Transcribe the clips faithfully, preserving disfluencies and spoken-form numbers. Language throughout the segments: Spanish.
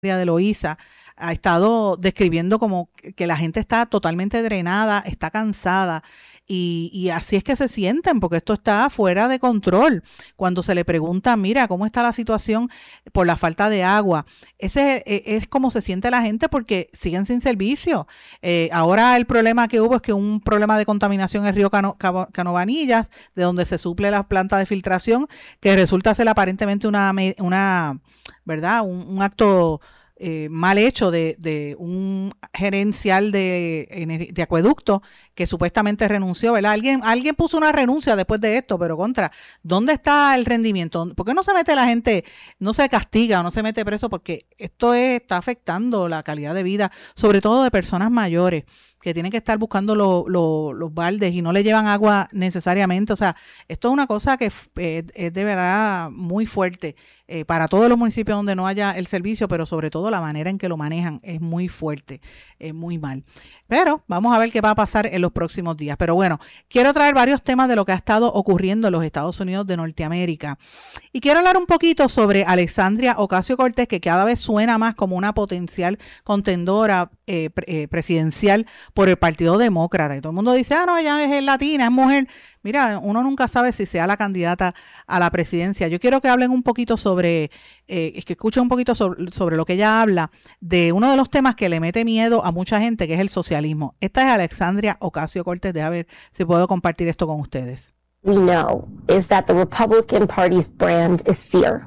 de Loíza ha estado describiendo como que la gente está totalmente drenada, está cansada y, y así es que se sienten porque esto está fuera de control. Cuando se le pregunta, mira, ¿cómo está la situación por la falta de agua? Ese es, es como se siente la gente porque siguen sin servicio. Eh, ahora el problema que hubo es que un problema de contaminación en el río Cano, Cabo, Canovanillas, de donde se suple la planta de filtración, que resulta ser aparentemente una, una ¿verdad? Un, un acto Eh, mal hecho de, de un gerencial de, de acueducto que supuestamente renunció, ¿verdad? Alguien, alguien puso una renuncia después de esto, pero contra, ¿dónde está el rendimiento? ¿Por qué no se mete la gente, no se castiga o no se mete preso? Porque esto es, está afectando la calidad de vida, sobre todo de personas mayores que tienen que estar buscando lo, lo, los baldes y no le llevan agua necesariamente. O sea, esto es una cosa que eh, es de verdad muy fuerte eh, para todos los municipios donde no haya el servicio, pero sobre todo la manera en que lo manejan es muy fuerte, es muy mal. Pero vamos a ver qué va a pasar en los próximos días. Pero bueno, quiero traer varios temas de lo que ha estado ocurriendo en los Estados Unidos de Norteamérica. Y quiero hablar un poquito sobre Alexandria Ocasio-Cortez, que cada vez suena más como una potencial contendora eh, pre- eh, presidencial por el Partido Demócrata. Y todo el mundo dice, ah, no, ella es latina, es mujer. Mira, uno nunca sabe si sea la candidata a la presidencia. Yo quiero que hablen un poquito sobre, eh, que escuchen un poquito sobre, sobre lo que ella habla de uno de los temas que le mete miedo a mucha gente, que es el socialismo. Esta es Alexandria Ocasio-Cortez. Deja ver si puedo compartir esto con ustedes. We know is that the Republican Party's brand is fear.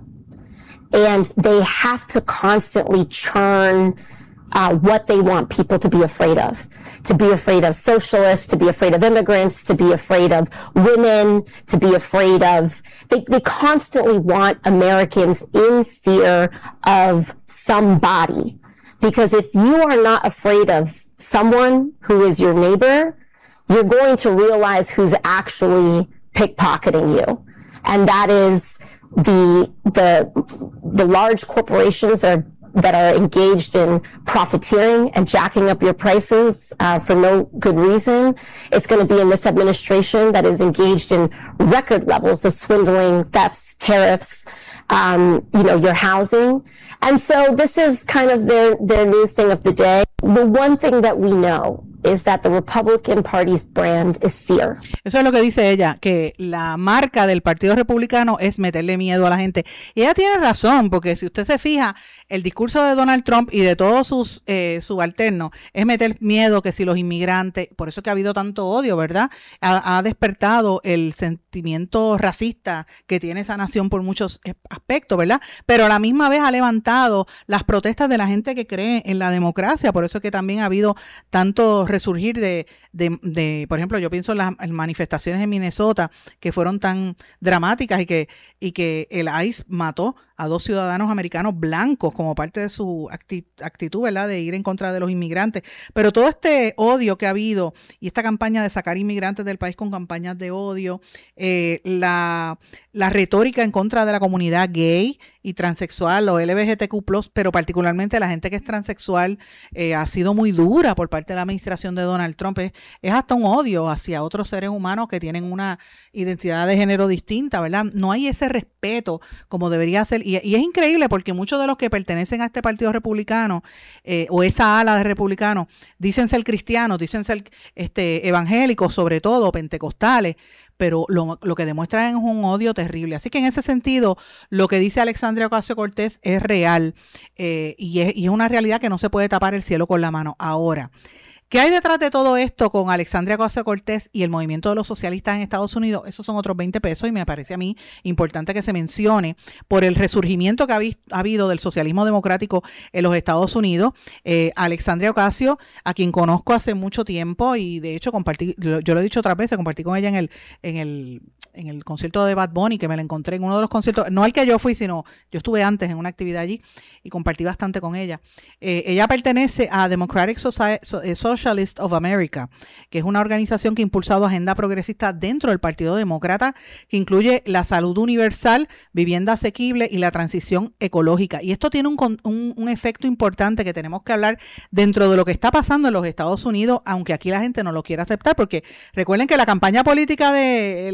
And they have to constantly churn Uh, what they want people to be afraid of, to be afraid of socialists, to be afraid of immigrants, to be afraid of women, to be afraid of, they, they constantly want Americans in fear of somebody. Because if you are not afraid of someone who is your neighbor, you're going to realize who's actually pickpocketing you. And that is the, the, the large corporations that are that are engaged in profiteering and jacking up your prices uh, for no good reason. It's going to be in this administration that is engaged in record levels of swindling, thefts, tariffs, um, you know, your housing. And so this is kind of their, their new thing of the day. The one thing that we know is that the Republican Party's brand is fear. Eso es lo que dice ella, que la marca del Partido Republicano es meterle miedo a la gente. Y ella tiene razón, porque si usted se fija, el discurso de Donald Trump y de todos sus eh, subalternos es meter miedo que si los inmigrantes, por eso que ha habido tanto odio, ¿verdad? Ha, ha despertado el sentimiento racista que tiene esa nación por muchos aspectos, ¿verdad? Pero a la misma vez ha levantado las protestas de la gente que cree en la democracia, por eso que también ha habido tanto resurgir de, de, de, por ejemplo, yo pienso en las manifestaciones en Minnesota que fueron tan dramáticas y que, y que el ICE mató a dos ciudadanos americanos blancos como parte de su actitud, ¿verdad?, de ir en contra de los inmigrantes. Pero todo este odio que ha habido y esta campaña de sacar inmigrantes del país con campañas de odio, eh, la, la retórica en contra de la comunidad gay y transexual o L G B T Q plus, pero particularmente la gente que es transexual, eh, ha sido muy dura por parte de la administración de Donald Trump. Es, es hasta un odio hacia otros seres humanos que tienen una identidad de género distinta, ¿verdad? No hay ese respeto como debería ser. Y, y es increíble porque muchos de los que pertenecen a este partido republicano eh, o esa ala de republicanos dicen ser cristianos, dicen ser este, evangélicos, sobre todo pentecostales, pero lo, lo que demuestran es un odio terrible. Así que en ese sentido, lo que dice Alexandria Ocasio-Cortez es real eh, y, es, y es una realidad que no se puede tapar el cielo con la mano. Ahora, ¿qué hay detrás de todo esto con Alexandria Ocasio-Cortez y el movimiento de los socialistas en Estados Unidos? Esos son otros veinte pesos y me parece a mí importante que se mencione por el resurgimiento que ha, vi- ha habido del socialismo democrático en los Estados Unidos. Eh, Alexandria Ocasio, a quien conozco hace mucho tiempo y de hecho compartí, yo lo he dicho otras veces, compartí con ella en el, en el, en el concierto de Bad Bunny, que me la encontré en uno de los conciertos, no al que yo fui, sino yo estuve antes en una actividad allí y compartí bastante con ella. Eh, ella pertenece a Democratic Society, Socialist of America, que es una organización que ha impulsado agenda progresista dentro del Partido Demócrata, que incluye la salud universal, vivienda asequible y la transición ecológica. Y esto tiene un, un, un efecto importante que tenemos que hablar dentro de lo que está pasando en los Estados Unidos, aunque aquí la gente no lo quiera aceptar, porque recuerden que la campaña política del cuatrienio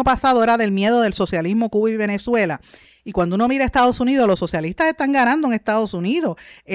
pasado era del miedo del socialismo, Cuba y Venezuela. Y cuando uno mira a Estados Unidos, los socialistas están ganando en Estados Unidos.